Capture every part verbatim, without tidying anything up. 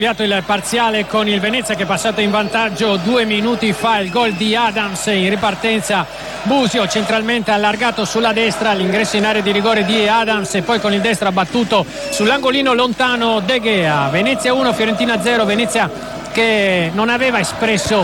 Il parziale con il Venezia che è passato in vantaggio due minuti fa. Il gol di Adams in ripartenza, Busio centralmente allargato sulla destra, l'ingresso in area di rigore di Adams e poi con il destro ha battuto sull'angolino lontano De Gea. Venezia uno, Fiorentina zero. Venezia che non aveva espresso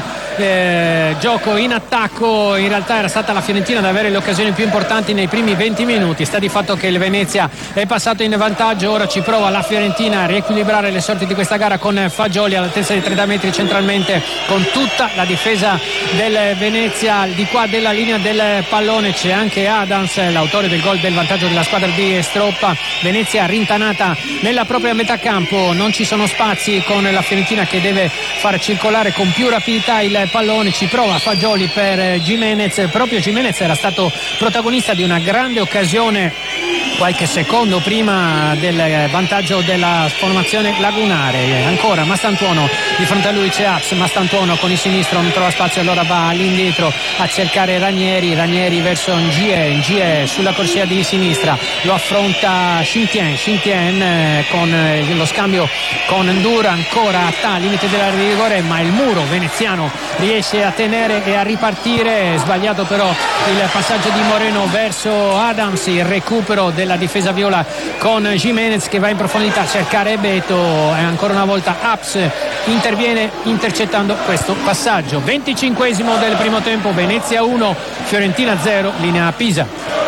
eh, gioco in attacco, in realtà era stata la Fiorentina ad avere le occasioni più importanti nei primi venti minuti. Sta di fatto che il Venezia è passato in vantaggio, ora ci prova la Fiorentina a riequilibrare le sorti di questa gara con Fagioli all'altezza di trenta metri centralmente con tutta la difesa del Venezia. Di qua della linea del pallone c'è anche Adams, l'autore del gol del vantaggio della squadra di Stroppa. Venezia rintanata nella propria metà campo, non ci sono spazi con la Fiorentina che deve far circolare con più rapidità il pallone. Ci prova Fagioli per Gimenez, proprio Gimenez era stato protagonista di una grande occasione qualche secondo prima del vantaggio della formazione lagunare. Ancora Mastantuono, di fronte a lui c'è Aps, Mastantuono con il sinistro non trova spazio, allora va all'indietro a cercare Ranieri, Ranieri verso Ngie, Ngie sulla corsia di sinistra, lo affronta Xintien, Xintien eh, con eh, lo scambio con Ndura, ancora a limite della rigore, ma il muro veneziano riesce a tenere e a ripartire. Sbagliato però il passaggio di Moreno verso Adams, il recupero della difesa viola con Gimenez che va in profondità a cercare Beto e ancora una volta Aps interviene intercettando questo passaggio. venticinquesimo del primo tempo, Venezia uno, Fiorentina zero, linea Pisa.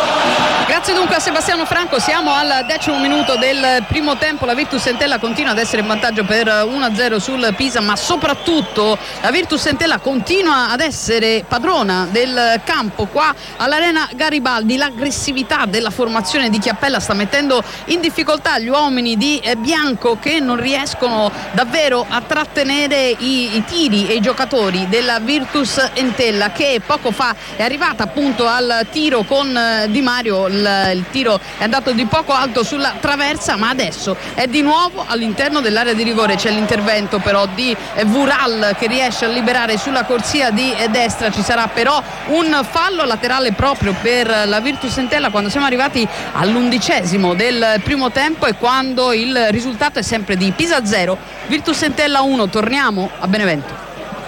Grazie dunque a Sebastiano Franco, siamo al decimo minuto del primo tempo, la Virtus Entella continua ad essere in vantaggio per uno a zero sul Pisa, ma soprattutto la Virtus Entella continua ad essere padrona del campo qua all'Arena Garibaldi. L'aggressività della formazione di Chiappella sta mettendo in difficoltà gli uomini di Bianco che non riescono davvero a trattenere i, i tiri e i giocatori della Virtus Entella, che poco fa è arrivata appunto al tiro con Di Mario. Il, il tiro è andato di poco alto sulla traversa, ma adesso è di nuovo all'interno dell'area di rigore. C'è l'intervento però di Vural che riesce a liberare sulla corsia di destra. Ci sarà però un fallo laterale proprio per la Virtus Entella quando siamo arrivati all'undicesimo del primo tempo e quando il risultato è sempre di Pisa zero, Virtus Entella uno. Torniamo a Benevento.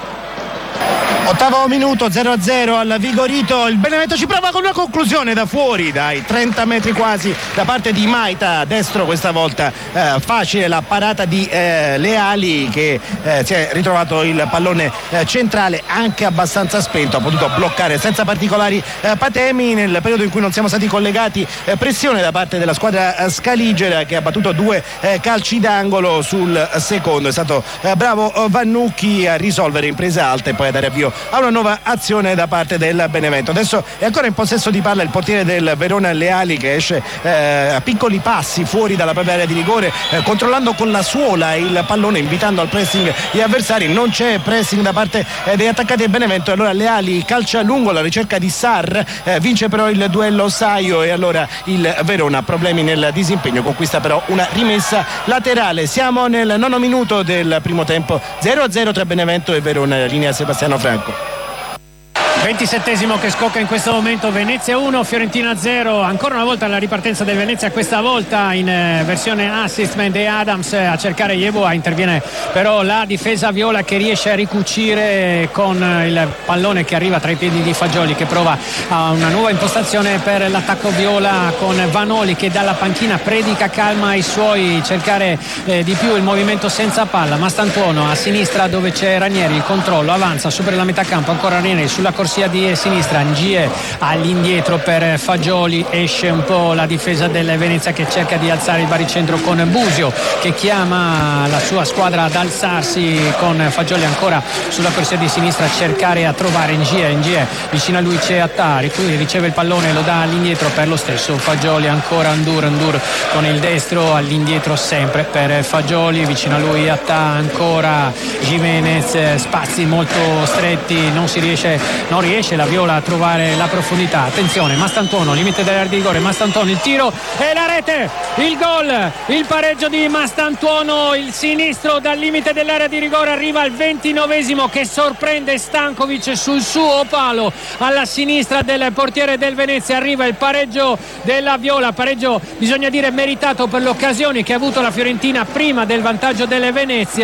Ottavo minuto, zero a zero al Vigorito. Il Benevento ci prova con una conclusione da fuori, dai trenta metri quasi, da parte di Maita, destro questa volta. Eh, facile la parata di eh, Leali che eh, si è ritrovato il pallone eh, centrale anche abbastanza spento, ha potuto bloccare senza particolari eh, patemi. Nel periodo in cui non siamo stati collegati, eh, pressione da parte della squadra eh, scaligera che ha battuto due eh, calci d'angolo sul secondo. È stato eh, bravo eh, Vannucchi a risolvere in presa alta e poi a dare avvio a una nuova azione da parte del Benevento. Adesso è ancora in possesso di palla il portiere del Verona Leali che esce eh, a piccoli passi fuori dalla propria area di rigore, eh, controllando con la suola il pallone, invitando al pressing gli avversari. Non c'è pressing da parte eh, degli attaccanti del Benevento, allora Leali calcia lungo alla ricerca di Sarr, eh, vince però il duello Saio e allora il Verona ha problemi nel disimpegno, conquista però una rimessa laterale. Siamo nel nono minuto del primo tempo, zero a zero tra Benevento e Verona, linea Sebastiano Franco. ventisettesimo che scocca in questo momento, Venezia uno, Fiorentina zero. Ancora una volta la ripartenza del Venezia, questa volta in eh, versione assistment e Adams eh, a cercare Yeboah, interviene però la difesa viola che riesce a ricucire con eh, il pallone che arriva tra i piedi di Fagioli, che prova a una nuova impostazione per l'attacco viola con Vanoli che dalla panchina predica calma ai suoi, cercare eh, di più il movimento senza palla. Mastantuono a sinistra dove c'è Ranieri, il controllo, avanza, supera la metà campo, ancora Ranieri sulla corsia di sinistra, Ngie all'indietro per Fagioli, esce un po' la difesa del Venezia che cerca di alzare il baricentro con Busio che chiama la sua squadra ad alzarsi, con Fagioli ancora sulla corsia di sinistra a cercare a trovare Ngie, Ngie vicino a lui c'è Attari, qui riceve il pallone, lo dà all'indietro per lo stesso Fagioli, ancora Ndur, Ndur con il destro all'indietro sempre per Fagioli, vicino a lui Attà, ancora Gimenez, spazi molto stretti, non si riesce non riesce la Viola a trovare la profondità. Attenzione, Mastantuono, limite dell'area di rigore, Mastantuono, il tiro e la rete, il gol, il pareggio di Mastantuono, il sinistro dal limite dell'area di rigore, arriva al ventinovesimo che sorprende Stankovic sul suo palo alla sinistra del portiere del Venezia. Arriva il pareggio della Viola, pareggio bisogna dire meritato per le occasioni che ha avuto la Fiorentina prima del vantaggio delle Venezia.